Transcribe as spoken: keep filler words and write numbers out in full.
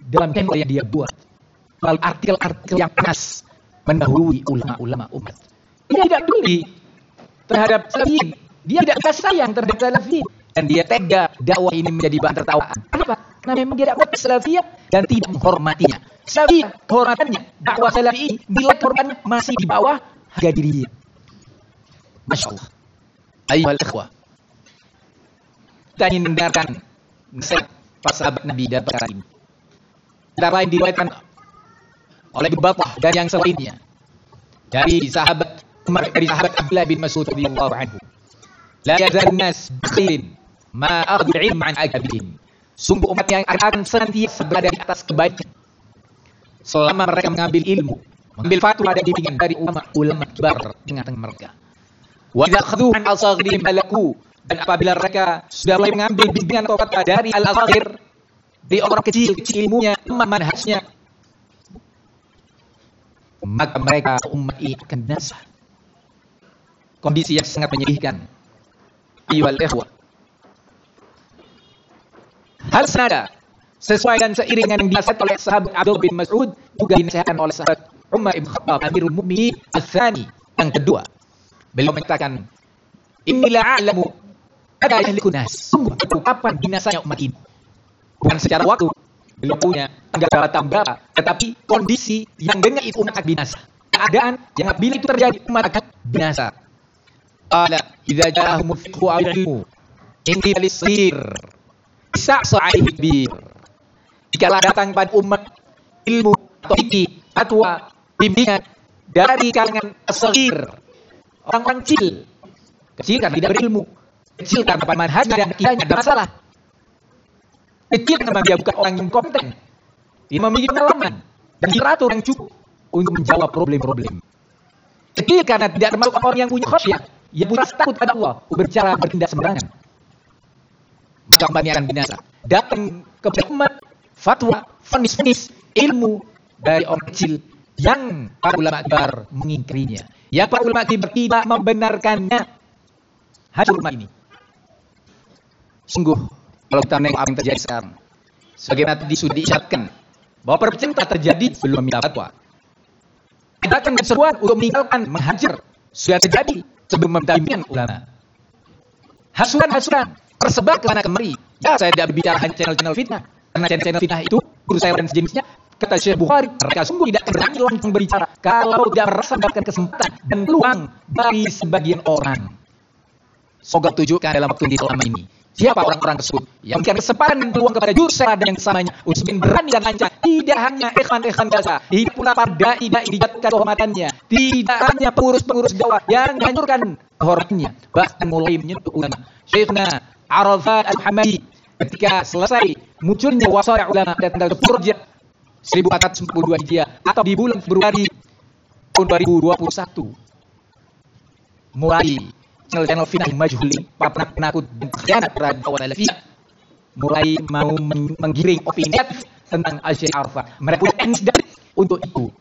dalam tempo yang dia buat, lalu artikel-artikel yang panas mendahului ulama-ulama umat. Dia tidak peduli terhadap salafiyin, dia tidak kasih sayang terhadap salafiyin, dan dia tega dakwah ini menjadi bahan tertawaan. Kenapa? Karena memang dia dakwah salafiyah dan tidak menghormatinya. Salafiyah kehormatannya, dakwah salafi bila korban masih di bawah harga diri dia. Masya Allah. Ayyuhal ikhwah, kita ingin mendengarkan nasihat para sahabat Nabi dan perkara ini. Antara lain diriwayatkan oleh beberapa dan yang selainnya dari sahabat Umar, dari sahabat Abdullah bin Mas'ud radhiyallahu anhu. La yazalun nas bikhairin ma akhadhu ilm an akabirihim. Sungguh umat yang akan senantiasa berada di atas kebaikan selama mereka mengambil ilmu, mengambil fatwa dan bimbingan dari ulama-ulama kibar di tengah-tengah mereka. Wa idza akhadhu an asaghirihim halaku, dan apabila mereka sudah mulai mengambil bimbingan atau fatwa dari al-asaghir, dari orang kecil, kecil ilmunya, lemah manhajnya, maka mereka umat ini akan binasa. Kondisi yang sangat menyedihkan. Ayyuhal ikhwah, hal senada sesuai dan seiring dengan yang dinasihatkan oleh sahabat Abdullah bin Mas'ud, juga dinasihatkan oleh sahabat Umar ibn Khattab Amirul Mukminin Ats-Tsani yang kedua. Beliau mengatakan, "Inni la'alamu ada yahlikun nas." Sungguh aku kapan binasanya umat ini. Bukan secara waktu, beliau punya tanggal berapa, tetapi kondisi yang dengan itu umat akan binasa. Keadaan yang bila itu terjadi umat akan binasa. Qala idza ja'ahum fiqhu aw ilmu indi lis-sir sa'sa 'alaihi bir. Jikalau datang pada umat ilmu atau fikih, fatwa, bimbingan dari kalangan as-saghir, orang-orang kecil, kecil karena tidak berilmu, kecil karena manhajnya dan akidahnya ada masalah, kecil karena dia bukan orang yang kompeten, dia memiliki pengalaman dan literatur yang cukup untuk menjawab problem-problem. Kecil karena tidak termasuk orang yang punya khasyah, yang punya rasa takut pada Allah, berbicara bertindak sembarangan. Maka umat ini akan binasa. Datang kepada umat fatwa, fonis-fonis, ilmu dari orang kecil yang para ulama kibar mengingkarinya, yang para ulama kibar tidak membenarkannya. Hancur umat ini. Sungguh, kalau kita menengok apa yang terjadi sekarang, sebagaimana tadi sudah diisyaratkan bahwa perpecahan telah terjadi sebelum meminta fatwa. Kita akan berseruan untuk meninggalkan, menghajar, sudah terjadi sebelum meminta bimbingan ulama. Hasuran-hasuran tersebar ke mana kemari. Ya, saya tidak berbicara hanya channel-channel fitnah, karena channel-channel fitnah itu guru saya dan sejenisnya, kata Syekh Bukhari, mereka sungguh tidak berani langsung berbicara kalau tidak merasa mendapatkan kesempatan dan peluang dari sebagian orang. Semoga tunjukkan dalam waktu yang lama ini siapa orang-orang tersebut yang memberikan kesempatan dan peluang kepada juru saya dan yang samanya untuk berani dan lancar. Tidak hanya ikhwan-ikhwan biasa, hidup pula para dai-dai dijatuhkan kehormatannya. Tidak hanya pengurus-pengurus dakwah yang dihancurkan kehormatannya, bahkan mulai menyentuh ulama. Syekhna Arafat Al-Hamadi ketika selesai munculnya wasaya ulama pada tanggal sepuluh Rajab seribu empat ratus empat puluh dua Hijriah atau di bulan Februari tahun dua ribu dua puluh satu, mulai channel-channel fitnah majhuli, para penakut dan khianat terhadap dakwah salafiyah mulai mau menggiring opini tentang Syekh Arafat. Mereka punya teknik untuk itu.